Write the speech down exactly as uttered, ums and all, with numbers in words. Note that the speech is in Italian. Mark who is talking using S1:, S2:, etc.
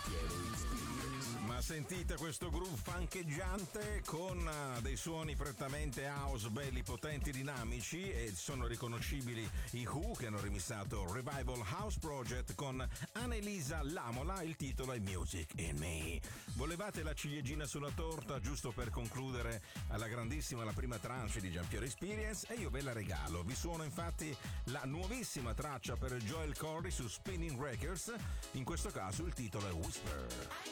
S1: Ma sentite questo groove funcheggiante con uh, dei suoni prettamente house, belli, potenti, dinamici, e sono riconoscibili i Who, che hanno rimissato Revival House Project con Annelisa Lamola. Il titolo è Music in Me. Volevate la ciliegina sulla torta giusto per concludere alla grandissima la prima tranche di Giampiero Experience, e io ve la regalo. Vi suono infatti la nuovissima traccia per Joel Corry su Spinning Records. In questo caso il titolo è Whisper.